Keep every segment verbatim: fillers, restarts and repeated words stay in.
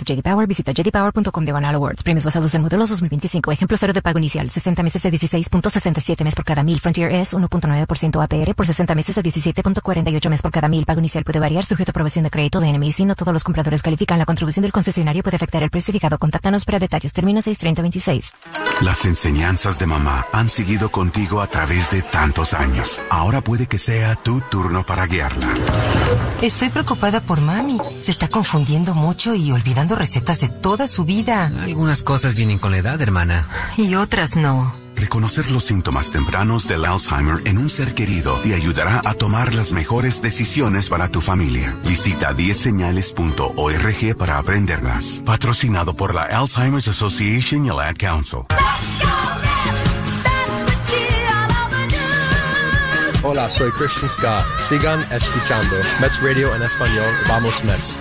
J D Power, visita j d power punto com diagonal awards. Premios basados en modelos dos mil veinticinco. Ejemplo cero de pago inicial. sesenta meses a dieciséis punto sesenta y siete mes por cada mil. Frontier es uno punto nueve por ciento A P R por sesenta meses a diecisiete punto cuarenta y ocho mes por cada mil. Pago inicial puede variar sujeto a aprobación de crédito de N M I. Si no todos los compradores califican, la contribución del concesionario puede afectar el precio fijado. Contáctanos para detalles. Término seis treinta veintiséis. Las enseñanzas de mamá han seguido contigo a través de tantos años. Ahora puede que sea tu turno para guiarla. Estoy preocupada por mami. Se está confundiendo mucho y olvidando recetas de toda su vida. Algunas cosas vienen con la edad, hermana. Y otras no. Reconocer los síntomas tempranos del Alzheimer en un ser querido te ayudará a tomar las mejores decisiones para tu familia. Visita diez señales punto org para aprenderlas. Patrocinado por la Alzheimer's Association y el Ad Council. Hola, soy Christian Scott. Sigan escuchando Mets Radio en español. Vamos Mets.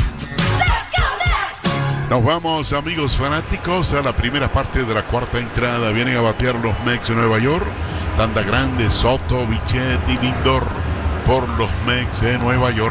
Nos vamos, amigos fanáticos, a la primera parte de la cuarta entrada. Vienen a batear los Mets de Nueva York. Tanda grande, Soto, Bichette y Lindor por los Mets de Nueva York.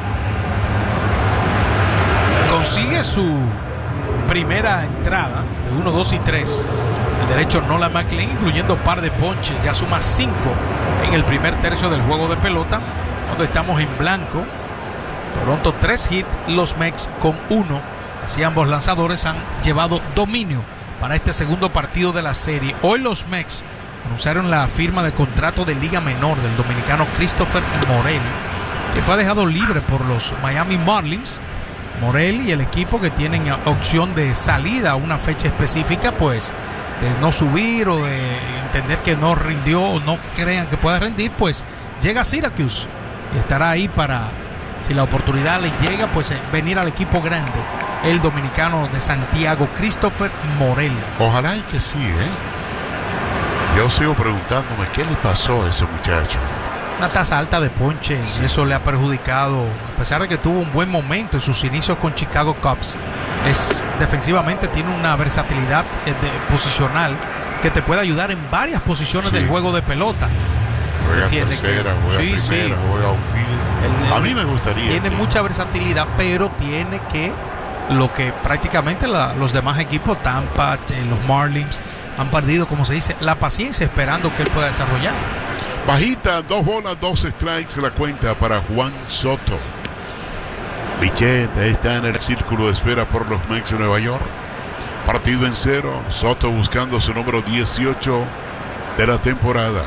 Consigue su primera entrada de uno, dos y tres. El derecho Nolan McLean, incluyendo par de ponches. Ya suma cinco en el primer tercio del juego de pelota, donde estamos en blanco. Toronto tres hits, los Mets con uno. Así ambos lanzadores han llevado dominio para este segundo partido de la serie. Hoy los Mets anunciaron la firma de contrato de Liga Menor del dominicano Christopher Morel, que fue dejado libre por los Miami Marlins. Morel y el equipo, que tienen opción de salida a una fecha específica, pues de no subir o de entender que no rindió o no crean que pueda rendir, pues llega a Syracuse y estará ahí para, si la oportunidad le llega, pues venir al equipo grande. El dominicano de Santiago, Christopher Morel. Ojalá y que sí, ¿eh? Yo sigo preguntándome qué le pasó a ese muchacho. Una tasa alta de ponche, sí. Y eso le ha perjudicado, a pesar de que tuvo un buen momento en sus inicios con Chicago Cubs. Es, defensivamente tiene una versatilidad de, posicional que te puede ayudar en varias posiciones, sí, del juego de pelota. Juega tercera, que, juega sí, primera, sí. juega outfield. El, a mí me gustaría. Tiene mucha versatilidad, pero tiene que, lo que prácticamente la, los demás equipos, Tampa, eh, los Marlins, han perdido, como se dice, la paciencia esperando que él pueda desarrollar. Bajita, dos bolas, dos strikes la cuenta para Juan Soto. Bichette está en el círculo de espera por los Mets de Nueva York. Partido en cero. Soto buscando su número dieciocho de la temporada.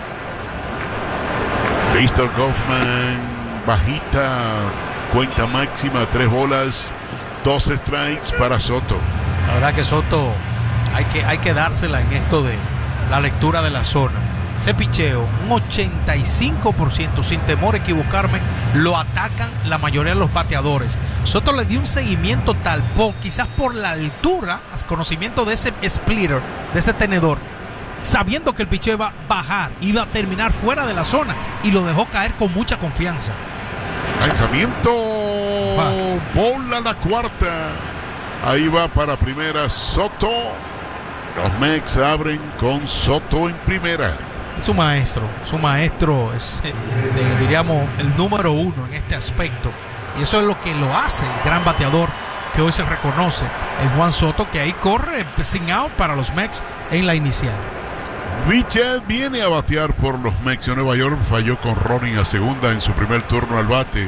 Listo Goffman. Bajita, cuenta máxima, tres bolas, dos strikes para Soto. La verdad que Soto hay que, hay que dársela en esto de la lectura de la zona. Ese picheo, un ochenta y cinco por ciento, sin temor a equivocarme, lo atacan la mayoría de los bateadores. Soto le dio un seguimiento tal, por, quizás por la altura, conocimiento de ese splitter, de ese tenedor, sabiendo que el picheo iba a bajar, iba a terminar fuera de la zona, y lo dejó caer con mucha confianza. Lanzamiento, bola la cuarta. Ahí va para primera Soto. Los Mets abren con Soto en primera. Su maestro, su maestro es, eh, diríamos, el número uno en este aspecto. Y eso es lo que lo hace el gran bateador que hoy se reconoce en Juan Soto, que ahí corre sin out para los Mets en la inicial. Bichette viene a batear por los Mets de Nueva York. Falló con Ronin a segunda en su primer turno al bate.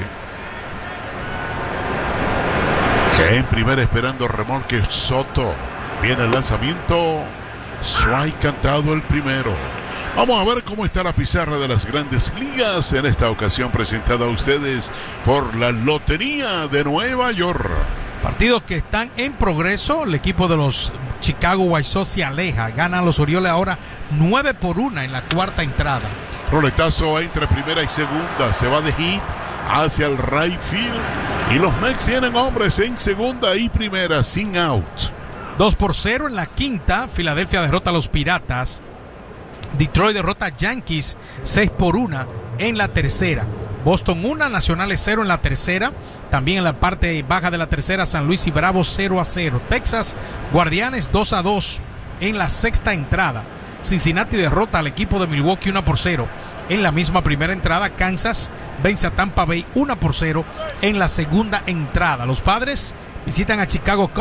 En primera esperando remolque Soto. Viene el lanzamiento. Strike cantado el primero. Vamos a ver cómo está la pizarra de las Grandes Ligas, en esta ocasión presentada a ustedes por la Lotería de Nueva York. Partidos que están en progreso. El equipo de los Chicago White Sox se aleja. Ganan los Orioles ahora nueve por una en la cuarta entrada. Roletazo entre primera y segunda. Se va de hit hacia el right field. Y los Mets tienen hombres en segunda y primera sin out. dos por cero en la quinta. Filadelfia derrota a los Piratas. Detroit derrota a Yankees seis por una en la tercera. Boston uno, Nacionales cero en la tercera. También en la parte baja de la tercera, San Luis y Bravos cero a cero. Texas, Guardianes dos a dos en la sexta entrada. Cincinnati derrota al equipo de Milwaukee uno por cero. En la misma primera entrada, Kansas vence a Tampa Bay uno por cero en la segunda entrada. Los Padres visitan a Chicago